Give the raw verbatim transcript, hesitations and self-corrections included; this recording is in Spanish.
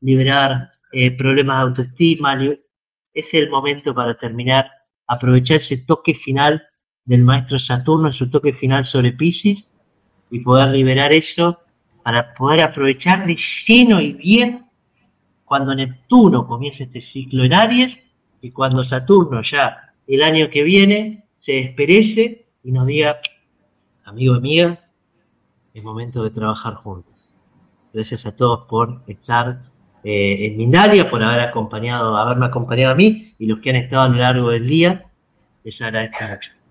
liberar eh, problemas de autoestima. Es el momento para terminar, aprovechar ese toque final del maestro Saturno, su toque final sobre Piscis, y poder liberar eso para poder aprovechar de lleno y bien cuando Neptuno comience este ciclo en Aries y cuando Saturno ya el año que viene se desperece y nos diga, amigo, amiga, es momento de trabajar juntos. Gracias a todos por estar eh, en Mindalia, por haber acompañado, haberme acompañado a mí y los que han estado a lo largo del día, les agradezco mucho.